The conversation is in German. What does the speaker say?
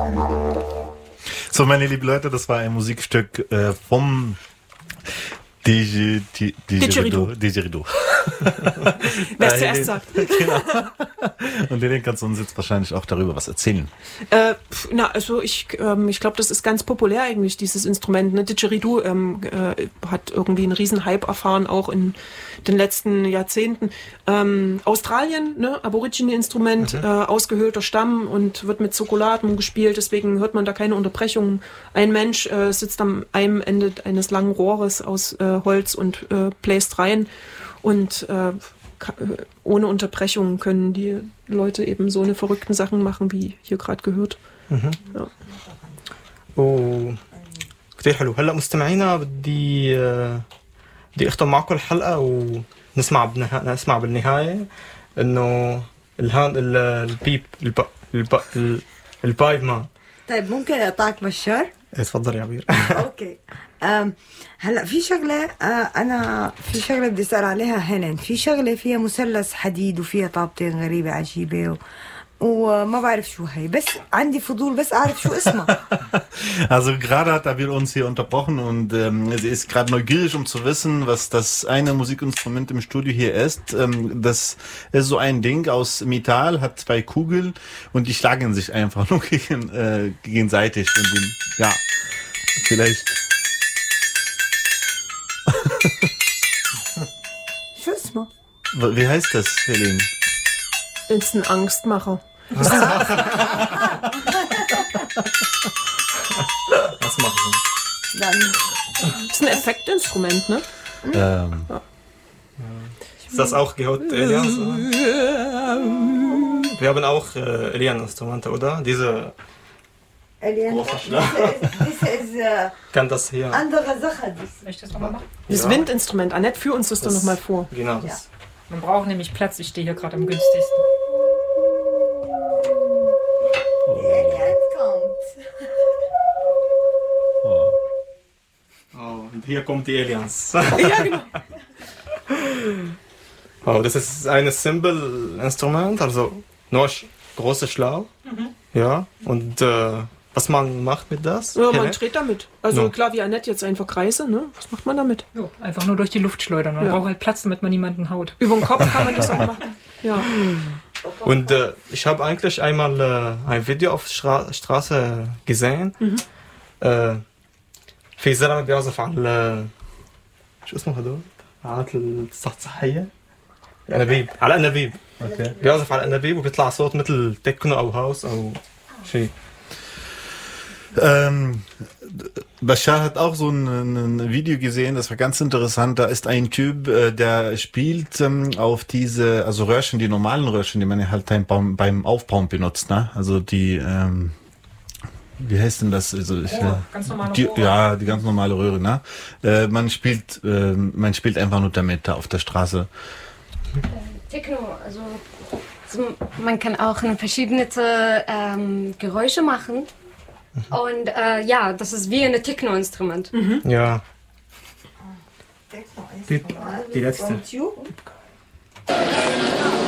So, meine lieben Leute, das war ein Musikstück vom Didgeridoo. Wer es zuerst sagt. Genau. Und Lilian kannst du uns jetzt wahrscheinlich auch darüber was erzählen. Also ich glaube, das ist ganz populär eigentlich, dieses Instrument. Ne? Didgeridoo hat irgendwie einen riesen Hype erfahren, auch in den letzten Jahrzehnten. Australien, ne? Aborigine-Instrument, ausgehöhlter Stamm und wird mit Zirkulatmung gespielt, deswegen hört man da keine Unterbrechungen. Ein Mensch sitzt am einem Ende eines langen Rohres aus Holz und bläst rein und ohne Unterbrechung können die Leute eben so eine verrückten Sachen machen, wie hier gerade gehört. Ja. كتير حلو. هلا مستمعينا بدي اختم معكم الحلقه ونسمع نسمع بالنهايه انه البايب مان. طيب ممكن اقطعك بشار؟ تفضل يا عبير. اوكي. هلا في شغله انا في شغله بدي اسال عليها هيلين. في شغله فيها مثلث حديد وفيها طابتين غريبه عجيبه وما بعرف شو هي, بس عندي فضول بس اعرف شو اسمها. Also gerade hat Abil uns hier unterbrochen und sie ist gerade neugierig, um zu wissen, was das eine Musikinstrument im Studio hier ist. Das ist so ein Ding aus Metall, hat 2 Kugeln und die schlagen sich einfach nur gegenseitig. Und ja, vielleicht. شو اسمه؟ Wie heißt das, Helene? Ist ein Angstmacher. Was machen wir? Dann Ist ein Effektinstrument, ne? Ist das auch gehört, Elian? Wir haben auch Elian-Instrumente, oder? Diese kann das hier. andere Sache. Soll ich das nochmal machen? Das Windinstrument. Annette, führ uns das doch nochmal vor. Genau, das. Man braucht nämlich Platz, ich stehe hier gerade am günstigsten. Oh, und hier kommt die Aliens. Ja, genau. Oh, das ist ein Cymbal-Instrument, also nur große Schlauch. Ja, und was man macht mit das? Ja, man dreht damit. Also No. klar, wie Annette jetzt einfach Kreise, ne? Was macht man damit? Jo, einfach nur durch die Luft schleudern. Man braucht halt Platz, damit man niemanden haut. Über den Kopf kann man das auch machen. Ja. Und ich habe eigentlich einmal ein Video auf Straße gesehen. في زلمه بيعزف على شو اسمه هدول؟ آلات الصحصحيه؟ الانابيب، على انابيب. اوكي. بيعزف على الانابيب وبيطلع صوت مثل تكنو او هاوس او شيء. Bashar hat auch so ein Video gesehen, das war ganz interessant. Da ist ein Typ, der spielt auf diese, also Röhrchen, die normalen Röhrchen, die man halt beim Aufbauen benutzt, ne? Also die, wie heißt denn das? Also ganz normale Röhre. Ja, die ganz normale Röhre, ne? Man spielt einfach nur damit da auf der Straße. Techno, also man kann auch verschiedene Geräusche machen. Und ja, das ist wie ein Techno-Instrument. Ja. Die letzte.